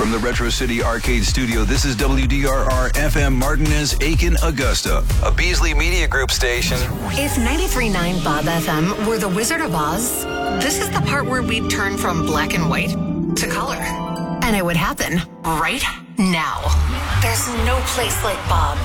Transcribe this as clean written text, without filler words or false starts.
From the Retro City Arcade Studio, this is WDRR FM Martinez, Aiken, Augusta, a Beasley Media Group station. If 93.9 Bob FM were the Wizard of Oz, this is the part where we'd turn from black and white to color. And it would happen right now. There's no place like Bob's.